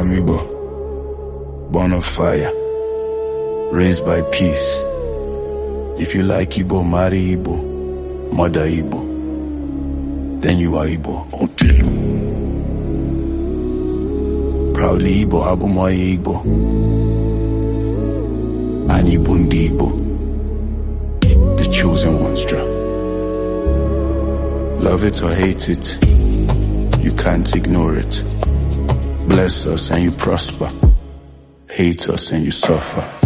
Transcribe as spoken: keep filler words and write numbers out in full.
I'm Igbo, born of fire, raised by peace. If you like Igbo, marry Igbo, mother Igbo, then you are Igbo. Until proudly Igbo, Abumoye Igbo, and Igbo ndi Igbo, the chosen ones. Love it or hate it, you can't ignore it. Bless us and you prosper, hate us and you suffer.